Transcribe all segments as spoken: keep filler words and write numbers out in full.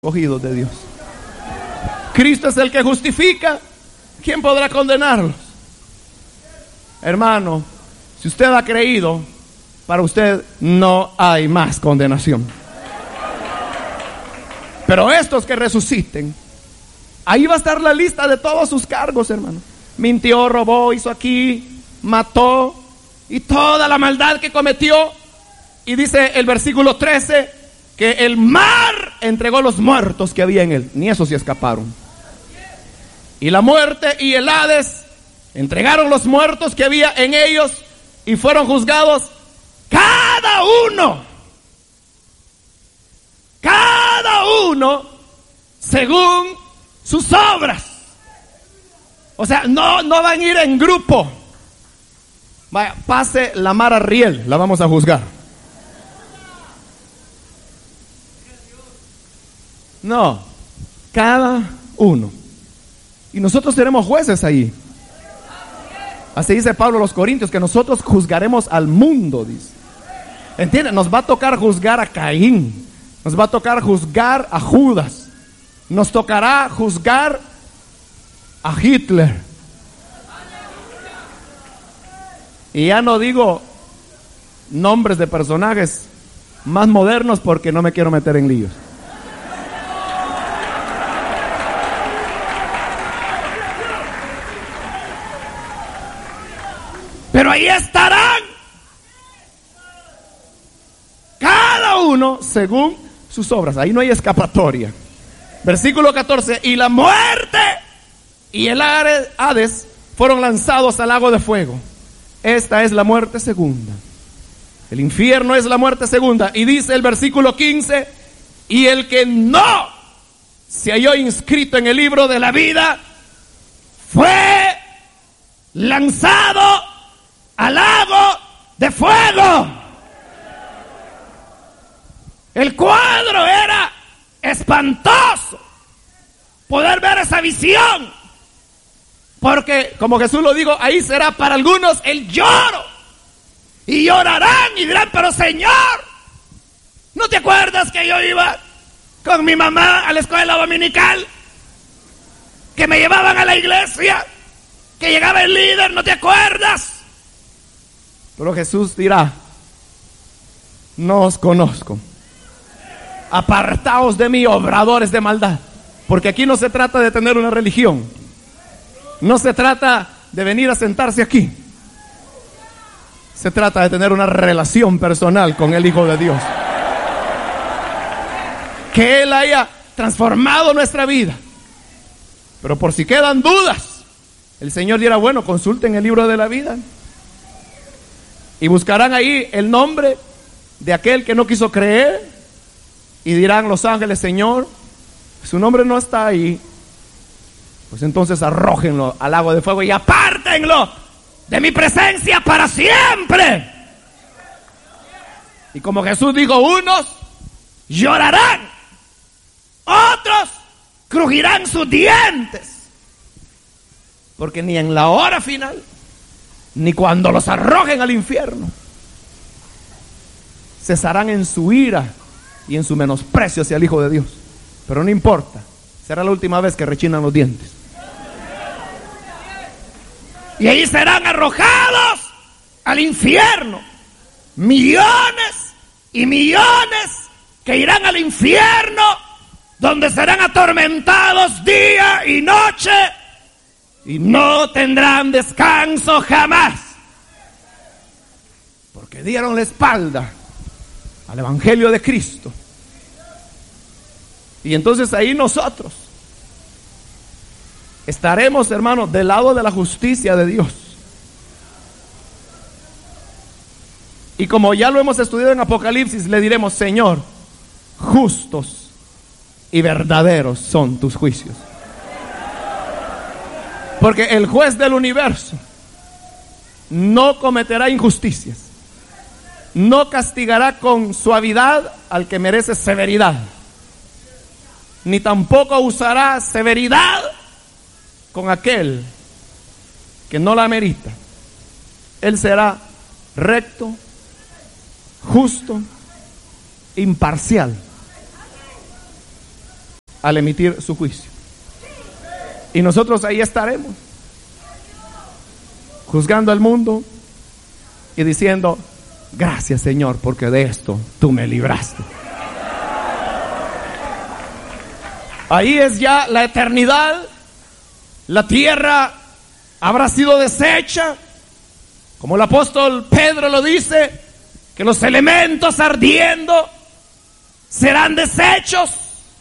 escogidos de Dios. Cristo es el que justifica. ¿Quién podrá condenarlos? Hermano, si usted ha creído, para usted no hay más condenación. Pero estos que resuciten, ahí va a estar la lista de todos sus cargos, hermano. Mintió, robó, hizo aquí, mató, y toda la maldad que cometió. Y dice el versículo trece que el mar entregó los muertos que había en él. Ni esos se escaparon. Y la muerte y el Hades entregaron los muertos que había en ellos y fueron juzgados cada uno, cada uno según sus obras. O sea, no, no van a ir en grupo. Vaya, pase la Mara Riel, la vamos a juzgar. No, cada uno. Y nosotros seremos jueces ahí. Así dice Pablo a los Corintios, que nosotros juzgaremos al mundo, dice. ¿Entienden? Nos va a tocar juzgar a Caín. Nos va a tocar juzgar a Judas. Nos tocará juzgar a Hitler. Y ya no digo nombres de personajes más modernos porque no me quiero meter en líos. Pero ahí estarán cada uno según sus obras. Ahí no hay escapatoria. Versículo catorce. Y la muerte y el Hades fueron lanzados al lago de fuego. Esta es la muerte segunda. El infierno es la muerte segunda. Y dice el versículo quince: y el que no se halló inscrito en el libro de la vida fue lanzado al lago de fuego. El cuadro era espantoso. Poder ver esa visión. Porque, como Jesús lo dijo, ahí será para algunos el lloro. Y llorarán y dirán: pero Señor, ¿no te acuerdas que yo iba con mi mamá a la escuela dominical? Que me llevaban a la iglesia, que llegaba el líder, ¿no te acuerdas? Pero Jesús dirá: no os conozco, apartaos de mí, obradores de maldad. Porque aquí no se trata de tener una religión, no se trata de venir a sentarse aquí, se trata de tener una relación personal con el Hijo de Dios, que Él haya transformado nuestra vida. Pero por si quedan dudas, el Señor dirá: bueno, consulten el libro de la vida y buscarán ahí el nombre de aquel que no quiso creer, y dirán los ángeles: Señor, su nombre no está ahí. Pues entonces arrójenlo al lago de fuego y apártenlo de mi presencia para siempre. Y como Jesús dijo, unos llorarán, otros crujirán sus dientes, porque ni en la hora final, ni cuando los arrojen al infierno, cesarán en su ira y en su menosprecio hacia el Hijo de Dios. Pero no importa, será la última vez que rechinan los dientes. Y ahí serán arrojados al infierno. Millones y millones que irán al infierno, donde serán atormentados día y noche y no tendrán descanso jamás, porque dieron la espalda al evangelio de Cristo. Y entonces ahí nosotros estaremos, hermanos, del lado de la justicia de Dios. Y como ya lo hemos estudiado en Apocalipsis, le diremos: Señor, justos y verdaderos son tus juicios. Porque el juez del universo no cometerá injusticias, no castigará con suavidad al que merece severidad, ni tampoco usará severidad con aquel que no la merita. Él será recto, justo, imparcial. al emitir su juicio. Y nosotros ahí estaremos, juzgando al mundo y diciendo: gracias, Señor, porque de esto tú me libraste. Ahí es ya la eternidad. La tierra habrá sido deshecha, como el apóstol Pedro lo dice, que los elementos ardiendo serán deshechos.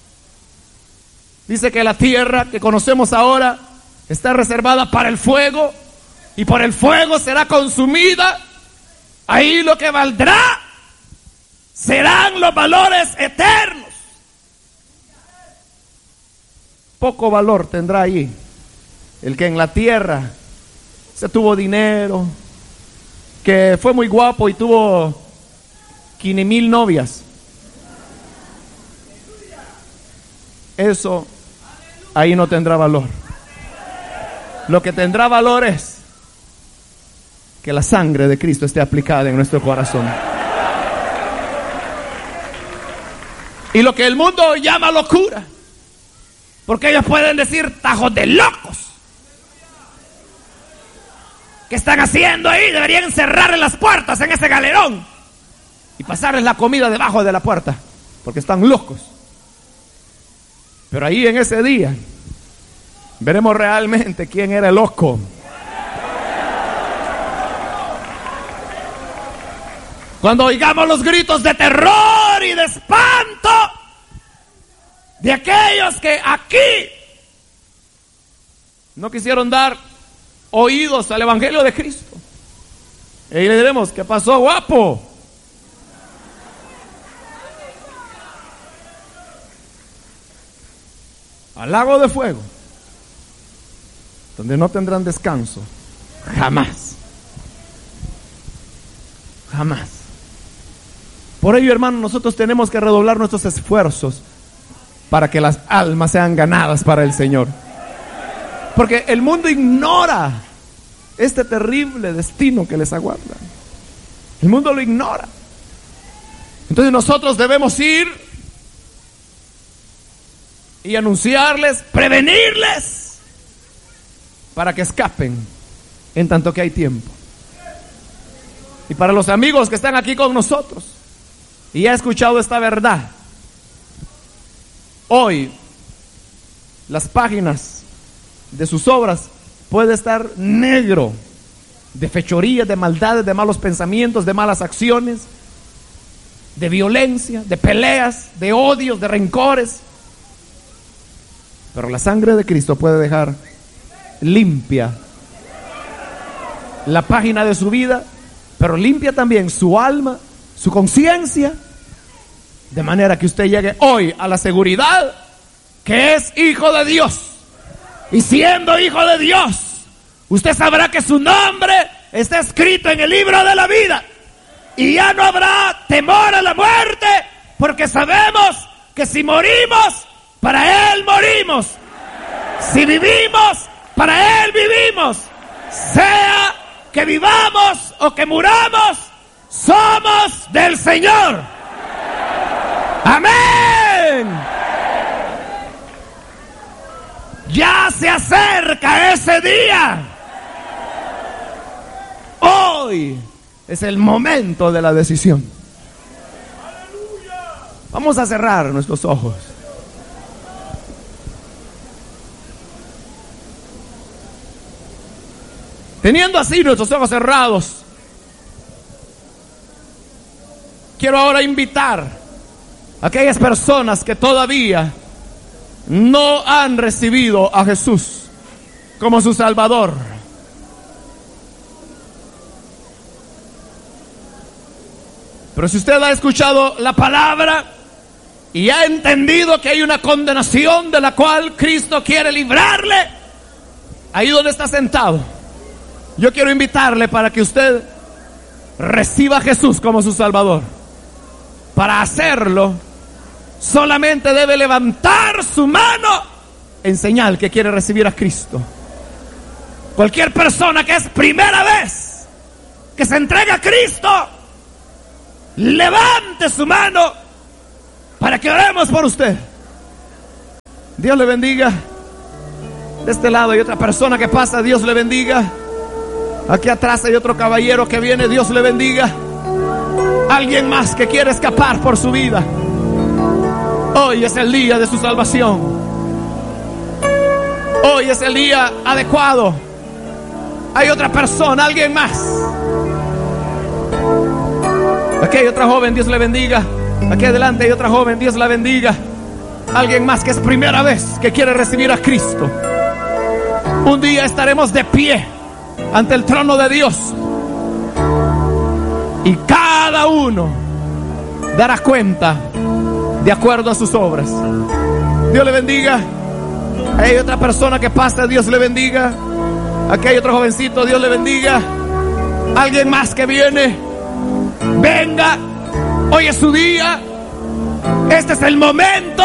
Dice que la tierra que conocemos ahora está reservada para el fuego, y por el fuego será consumida. Ahí lo que valdrá serán los valores eternos. Poco valor tendrá ahí el que en la tierra se tuvo dinero, que fue muy guapo y tuvo quince mil novias. Eso ahí no tendrá valor. Lo que tendrá valor es que la sangre de Cristo esté aplicada en nuestro corazón. Y lo que el mundo llama locura, porque ellos pueden decir: tajos de locos, ¿qué están haciendo ahí? Deberían cerrarles las puertas en ese galerón y pasarles la comida debajo de la puerta, porque están locos. Pero ahí en ese día veremos realmente quién era el loco. Cuando oigamos los gritos de terror y de espanto de aquellos que aquí no quisieron dar oídos al evangelio de Cristo, y le diremos: ¿qué pasó, guapo? Al lago de fuego, donde no tendrán descanso jamás, jamás. Por ello, hermanos, nosotros tenemos que redoblar nuestros esfuerzos para que las almas sean ganadas para el Señor, porque el mundo ignora este terrible destino que les aguarda. El mundo lo ignora. Entonces nosotros debemos ir y anunciarles, prevenirles, para que escapen en tanto que hay tiempo. Y para los amigos que están aquí con nosotros y han escuchado esta verdad, hoy las páginas de sus obras puede estar negro de fechorías, de maldades, de malos pensamientos, de malas acciones, de violencia, de peleas, de odios, de rencores. Pero la sangre de Cristo puede dejar limpia la página de su vida, pero limpia también su alma, su conciencia, de manera que usted llegue hoy a la seguridad que es hijo de Dios. Y siendo hijo de Dios, usted sabrá que su nombre está escrito en el libro de la vida, y ya no habrá temor a la muerte, porque sabemos que si morimos, para Él morimos. Si vivimos, para Él vivimos. Sea que vivamos o que muramos, somos del Señor. Amén. Ya se acerca ese día. Hoy es el momento de la decisión. Vamos a cerrar nuestros ojos. Teniendo así nuestros ojos cerrados, quiero ahora invitar a aquellas personas que todavía no han recibido a Jesús como su Salvador. Pero si usted ha escuchado la palabra y ha entendido que hay una condenación de la cual Cristo quiere librarle, ahí donde está sentado, yo quiero invitarle para que usted reciba a Jesús como su Salvador. Para hacerlo, solamente debe levantar su mano en señal que quiere recibir a Cristo. Cualquier persona que es primera vez que se entrega a Cristo, levante su mano para que oremos por usted. Dios le bendiga. De este lado hay otra persona que pasa, Dios le bendiga. Aquí atrás hay otro caballero que viene, Dios le bendiga. Alguien más que quiere escapar por su vida. Hoy es el día de su salvación. Hoy es el día adecuado. Hay otra persona, alguien más. Aquí hay otra joven, Dios le bendiga. Aquí adelante hay otra joven, Dios la bendiga. Alguien más que es primera vez que quiere recibir a Cristo. Un día estaremos de pie ante el trono de Dios y cada uno dará cuenta de acuerdo a sus obras. Dios le bendiga. Hay otra persona que pasa, Dios le bendiga. Aquí hay otro jovencito, Dios le bendiga. Alguien más que viene, venga. Hoy es su día. Este es el momento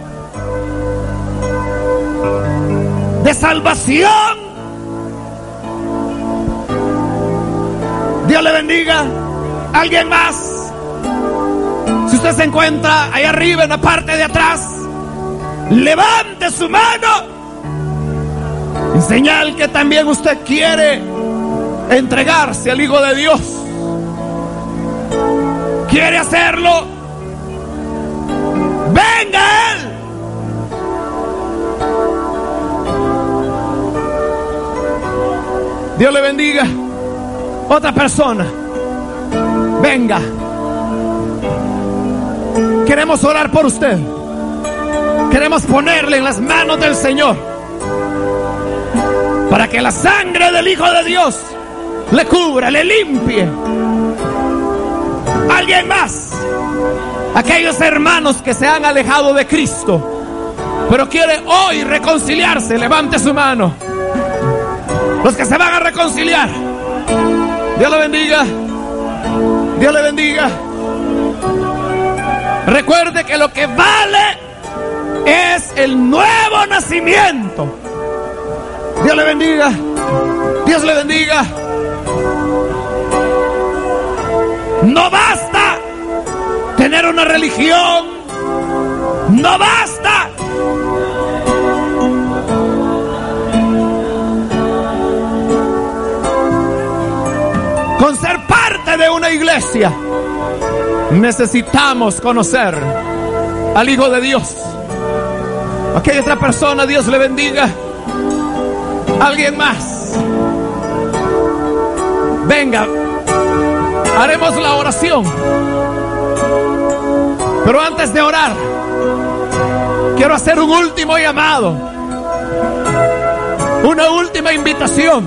de salvación. Dios le bendiga. Alguien más. Si usted se encuentra ahí arriba en la parte de atrás, levante su mano en señal que también usted quiere entregarse al Hijo de Dios. ¿Quiere hacerlo? Venga Él. Dios le bendiga. Otra persona, venga. Queremos orar por usted. Queremos ponerle en las manos del Señor para que la sangre del Hijo de Dios le cubra, le limpie. Alguien más. Aquellos hermanos que se han alejado de Cristo, pero quiere hoy reconciliarse, levante su mano. Los que se van a reconciliar, Dios le bendiga. Dios le bendiga. Recuerde que lo que vale es el nuevo nacimiento. Dios le bendiga. Dios le bendiga. No basta tener una religión. No basta con ser parte de una iglesia. Necesitamos conocer al Hijo de Dios. Aquí hay otra persona, Dios le bendiga. Alguien más. Venga, haremos la oración. Pero antes de orar, quiero hacer un último llamado, una última invitación.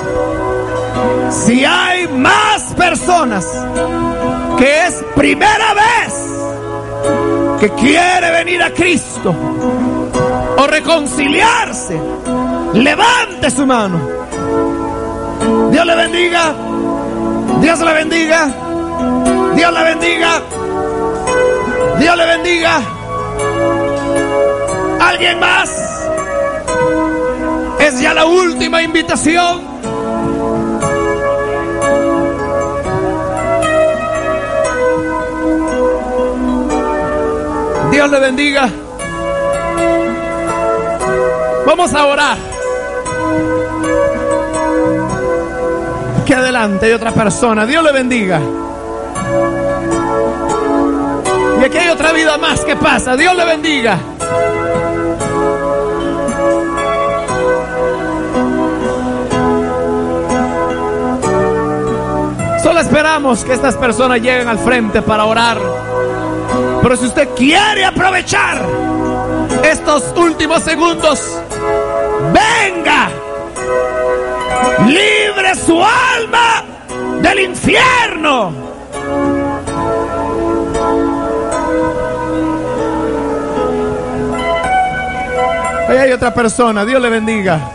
Si hay más personas que es primera vez que quiere venir a Cristo o reconciliarse, levante su mano. Dios le bendiga. Dios le bendiga. Dios le bendiga. Dios le bendiga. ¿Alguien más? Es ya la última invitación. Dios le bendiga. Vamos a orar. Aquí adelante hay otra persona. Dios le bendiga. Y aquí hay otra vida más que pasa. Dios le bendiga. Solo esperamos que estas personas lleguen al frente para orar. Pero si usted quiere aprovechar estos últimos segundos, venga, libre su alma del infierno. Ahí hay otra persona, Dios le bendiga.